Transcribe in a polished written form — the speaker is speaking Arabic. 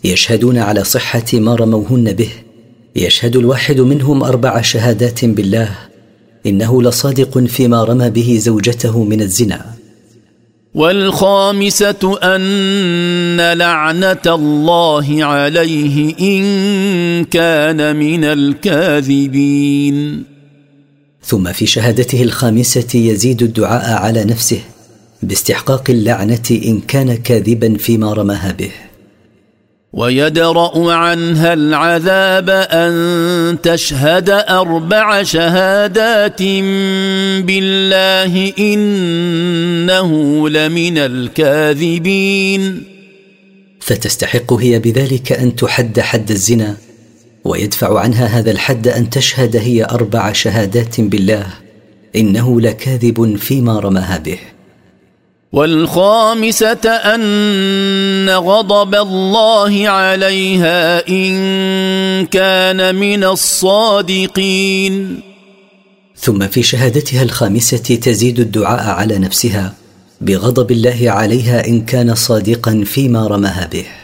يشهدون على صحة ما رموهن به. يشهد الواحد منهم 4 شهادات بالله إنه لصادق فيما رمى به زوجته من الزنا. والخامسة أن لعنة الله عليه إن كان من الكاذبين. ثم في شهادته الخامسة يزيد الدعاء على نفسه باستحقاق اللعنة إن كان كاذبا فيما رماها به. ويدرأ عنها العذاب أن تشهد 4 شهادات بالله إنه لمن الكاذبين. فتستحق هي بذلك أن تحد حد الزنا، ويدفع عنها هذا الحد أن تشهد هي 4 شهادات بالله إنه لكاذب فيما رماها به. والخامسة أن غضب الله عليها إن كان من الصادقين. ثم في شهادتها الخامسة تزيد الدعاء على نفسها بغضب الله عليها إن كان صادقا فيما رماها به.